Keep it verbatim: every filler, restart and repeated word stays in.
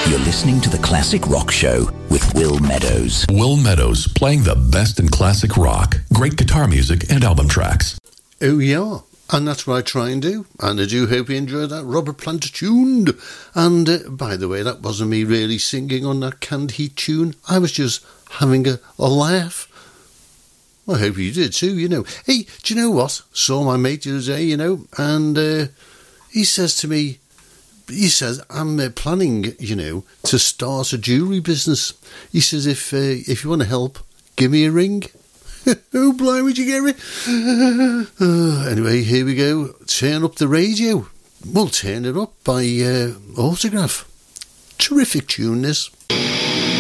You're listening to The Classic Rock Show with Will Meadows. Will Meadows, playing the best in classic rock. Great guitar music and album tracks. Oh, yeah. And that's what I try and do. And I do hope you enjoyed that Robert Plant tuned. And uh, by the way, that wasn't me really singing on that Canned Heat tune. I was just having a, a laugh. I hope you did too, you know. Hey, do you know what? Saw my mate the other day, you know, and uh, he says to me, he says, I'm uh, planning, you know, to start a jewellery business. He says, if uh, if you want to help, give me a ring. Oh, blimey, would you get me? Uh, anyway, here we go. Turn up the radio. We'll turn it up by uh, Autograph. Terrific tune, this.